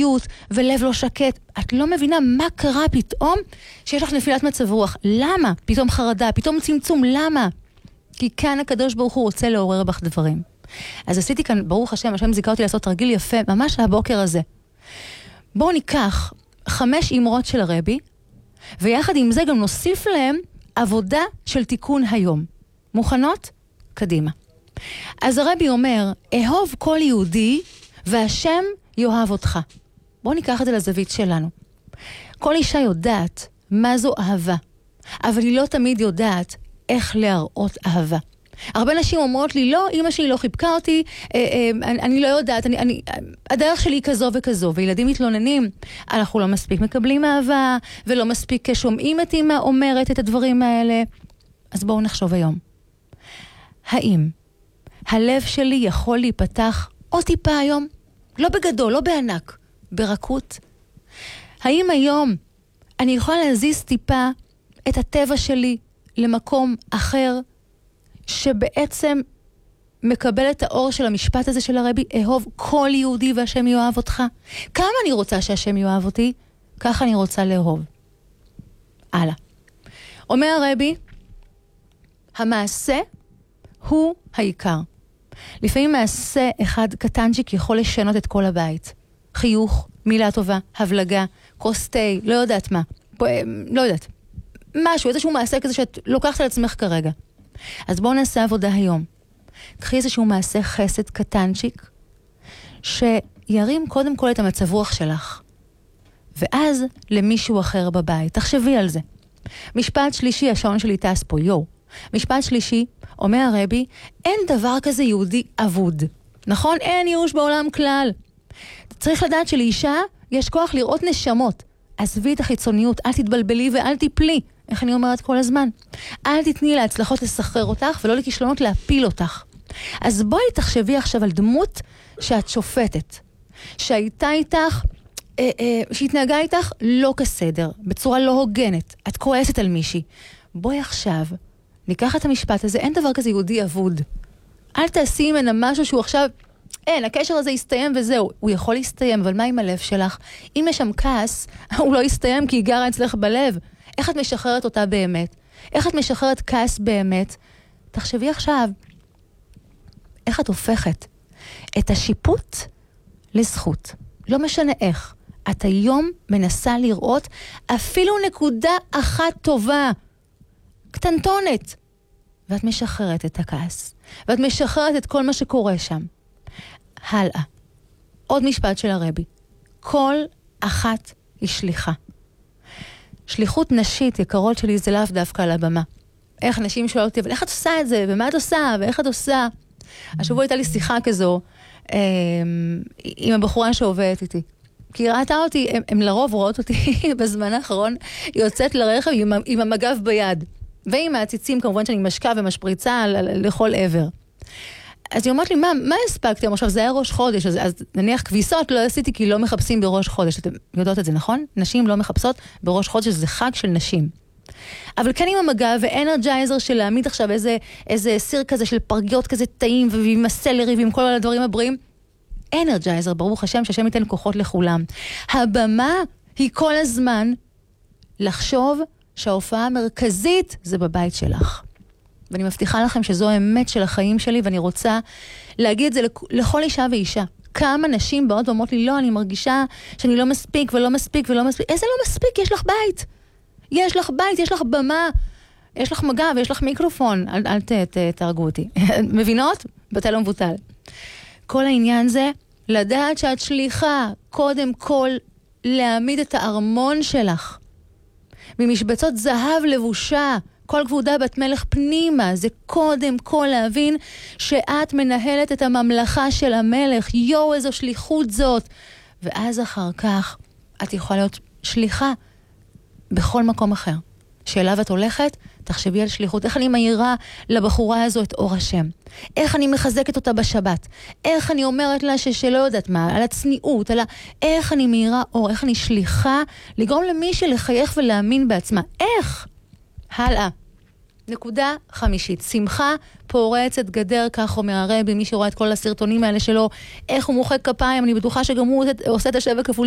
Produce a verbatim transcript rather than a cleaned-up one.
עצבניות ולב לא שקט. את לא מבינה מה קרה פתאום שיש לך נפילת מצב רוח. למה? פתאום חרדה, פתאום צמצום. למה? כי כאן הקדוש ברוך הוא רוצה לעורר בך דברים. אז עשיתי כאן, ברוך השם, השם זיכה אותי לעשות תרגיל יפה, ממש הבוקר הזה. בואו ניקח חמש אמרות של הרבי, ויחד עם זה גם נוסיף להם עבודה של תיקון היום. מוכנות? קדימה. אז הרבי אומר, אהוב כל יהודי, והשם יאהב אותך. בואו ניקח את זה לזווית שלנו. כל אישה יודעת מה זו אהבה, אבל היא לא תמיד יודעת איך להראות אהבה. הרבה נשים אומרות לי, לא, אמא שלי לא חיבקה אותי, אה, אה, אני, אני לא יודעת, אני, אני, הדרך שלי היא כזו וכזו, וילדים מתלוננים, אנחנו לא מספיק מקבלים אהבה, ולא מספיק שומעים את אמא אומרת את הדברים האלה. אז בואו נחשוב היום. האם הלב שלי יכול להיפתח עוד טיפה היום? לא בגדול, לא בענק, ברכות. האם היום אני יכולה להזיז טיפה את הטבע שלי למקום אחר, שבעצם מקבל את האור של המשפט הזה של הרבי, אהוב כל יהודי והשם יאהב אותך? כמה אני רוצה שהשם יאהב אותי, ככה אני רוצה לאהוב. הלאה. אומר הרבי, המעשה הוא העיקר. לפעמים מעשה אחד קטנצ'יק יכול לשנות את כל הבית. חיוך, מילה טובה, הבלגה, כוס תה, לא יודעת מה. לא יודעת. משהו, איזשהו מעשה כזה שאת לוקחת על עצמך כרגע. אז בואו נעשה עבודה היום. קחי איזשהו מעשה חסד קטנצ'יק, שירים קודם כל את המצב רוח שלך. ואז למישהו אחר בבית. תחשבי על זה. משפט שלישי, השעון שלי טס פה, יו. משפט שלישי, אומר הרבי, אין דבר כזה יהודי אבוד. נכון? אין ייאוש בעולם כלל. צריך לדעת שלאישה יש כוח לראות נשמות. עזבי את החיצוניות, אל תתבלבלי ואל תיפלי. איך אני אומרת כל הזמן? אל תתני להצלחות לסחרר אותך ולא לכישלונות להפיל אותך. אז בואי תחשבי עכשיו על דמות שאת שופטת. שהייתה איתך, אה, אה, שהתנהגה איתך לא כסדר, בצורה לא הוגנת. את כועסת על מישהי. בואי עכשיו, ניקח את המשפט הזה, אין דבר כזה יהודי אבוד. אל תעשי ממנה משהו שהוא עכשיו, אין, הקשר הזה יסתיים וזהו. הוא יכול להסתיים, אבל מה עם הלב שלך? אם יש שם כעס, הוא לא יסתיים כי היא גרה אצלך בלב. איך את משחררת אותה באמת? איך את משחררת כעס באמת? תחשבי עכשיו, איך את הופכת את השיפוט לזכות. לא משנה איך. את היום מנסה לראות אפילו נקודה אחת טובה, קטנטונת. ואת משחררת את הכעס. ואת משחררת את כל מה שקורה שם. הלאה. עוד משפט של הרבי. כל אחת היא שליחה. שליחות נשית, יקרות שלי, זה לאו דווקא על הבמה. איך נשים שואלות אותי, אבל איך את עושה את זה? ומה את עושה? ואיך את עושה? השבוע הייתה לי שיחה כזו אה, עם הבחורה שעובדת איתי. כי היא ראתה אותי, הם, הם לרוב רואות אותי בזמן האחרון, היא יוצאת לרכב עם, עם המגב ביד. ועם העציצים, כמובן שאני משקה ומשפריצה לכל עבר. אז היא אומרת לי, מה, מה הספקתם? עכשיו, זה היה ראש חודש, אז, אז נניח כביסות לא עשיתי כי לא מחפשים בראש חודש. אתם יודעות את זה, נכון? נשים לא מחפשות בראש חודש, זה חג של נשים. אבל כן עם המגע ואנרג'ייזר של להעמיד עכשיו איזה, איזה סיר כזה של פרגיות כזה טעים, ועם הסלרי ועם כל הדברים הבריאים. אנרג'ייזר, ברוך השם, שהשם ייתן כוחות לכולם. הבמה היא כל הזמן לחשוב שההופעה המרכזית זה בבית שלך. ואני מבטיחה לכם שזו האמת של החיים שלי, ואני רוצה להגיד את זה לכל אישה ואישה. כמה נשים באות ואומרות לי, לא, אני מרגישה שאני לא מספיק ולא מספיק ולא מספיק. איזה לא מספיק? יש לך בית. יש לך בית, יש לך במה, יש לך מגע ויש לך מיקרופון. אל, אל ת, ת, תרגו אותי. מבינות? בטל לא מבוטל. כל העניין זה לדעת שאת שליחה, קודם כל להעמיד את הארמון שלך. ממשבצות זהב לבושה, כל כבודה בת מלך פנימה, זה קודם כל להבין שאת מנהלת את הממלכה של המלך. יו, איזו שליחות זאת. ואז אחר כך את יכולה להיות שליחה בכל מקום אחר. שאליו את הולכת, תחשבי על שליחות. איך אני מהירה לבחורה הזו את אור השם? איך אני מחזקת אותה בשבת? איך אני אומרת לה ששלא יודעת מה? על הצניעות, על ה... איך אני מהירה אור? איך אני שליחה לגרום למישהו לחייך ולהאמין בעצמה? איך? הלאה. נקודה חמישית. שמחה פורצת גדר, כך אומר הרבי, מי שרואה את כל הסרטונים האלה שלו, איך הוא מוחק כפיים, אני בטוחה שגם הוא עושה את השבע כפול